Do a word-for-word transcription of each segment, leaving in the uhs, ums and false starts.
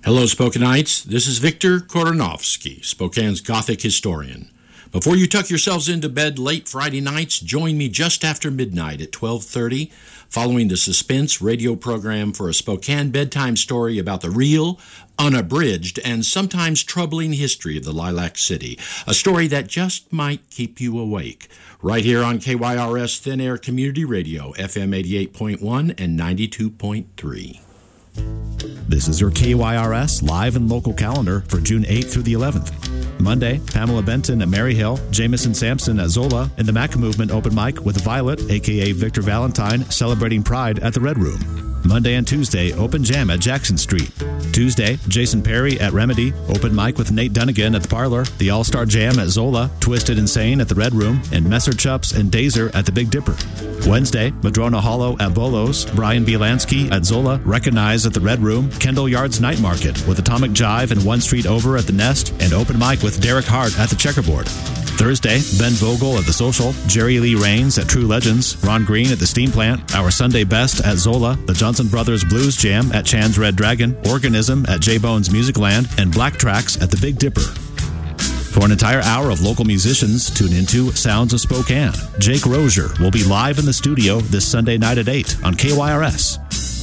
Hello, Spokanites. This is Victor Koronovsky, Spokane's Gothic historian. Before you tuck yourselves into bed late Friday nights, join me just after midnight at twelve thirty, following the Suspense radio program for a Spokane bedtime story about the real, unabridged, and sometimes troubling history of the Lilac City, a story that just might keep you awake, right here on K Y R S Thin Air Community Radio, F M eighty-eight point one and ninety-two point three. This is your K Y R S live and local calendar for June eighth through the eleventh. Monday, Pamela Benton at Maryhill, Jamison Sampson at Zola, and the Mac Movement open mic with Violet, a k a. Victor Valentine, celebrating Pride at the Red Room. Monday and Tuesday, open jam at Jackson Street. Tuesday, Jason Perry at Remedy, open mic with Nate Dunnigan at the Parlor, the All-Star Jam at Zola, Twisted Insane at the Red Room, and Messer Chups and Dazer at the Big Dipper. Wednesday, Madrona Hollow at Bolos, Brian B. Lansky at Zola, Recognize at the Red Room, Kendall Yards Night Market with Atomic Jive and One Street Over at the Nest, and open mic with Derek Hart at the Checkerboard. Thursday, Ben Vogel at The Social, Jerry Lee Rains at True Legends, Ron Green at the Steam Plant, Our Sunday Best at Zola, the Johnson Brothers Blues Jam at Chan's Red Dragon, Organism at J-Bone's Music Land, and Black Tracks at the Big Dipper. For an entire hour of local musicians, tune into Sounds of Spokane. Jake Rozier will be live in the studio this Sunday night at eight on K Y R S.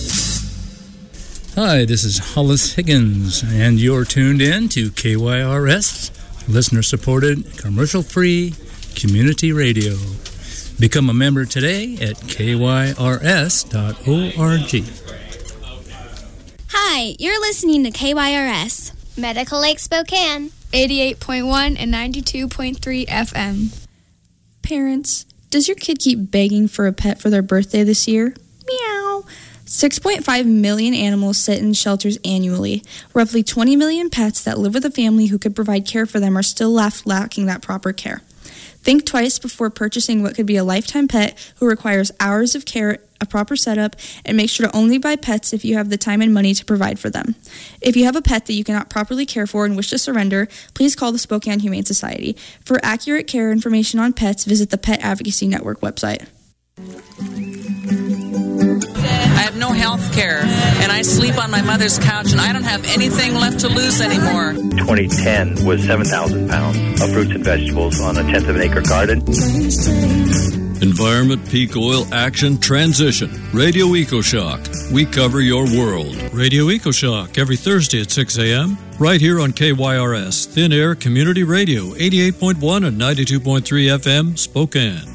Hi, this is Hollis Higgins, and you're tuned in to K Y R S, listener-supported, commercial-free community radio. Become a member today at K Y R S dot org. Hi, you're listening to K Y R S, Medical Lake Spokane, eighty-eight point one and ninety-two point three F M. Parents, does your kid keep begging for a pet for their birthday this year? Meow. six point five million animals sit in shelters annually. Roughly twenty million pets that live with a family who could provide care for them are still left lacking that proper care. Think twice before purchasing what could be a lifetime pet who requires hours of care, a proper setup, and make sure to only buy pets if you have the time and money to provide for them. If you have a pet that you cannot properly care for and wish to surrender, please call the Spokane Humane Society. For accurate care information on pets, visit the Pet Advocacy Network website. I have no health care, and I sleep on my mother's couch, and I don't have anything left to lose anymore. twenty ten was seven thousand pounds of fruits and vegetables on a tenth of an acre garden. Environment Peak Oil Action Transition. Radio EcoShock. We cover your world. Radio EcoShock every Thursday at six a.m. right here on K Y R S, Thin Air Community Radio, eighty-eight point one and ninety-two point three F M, Spokane.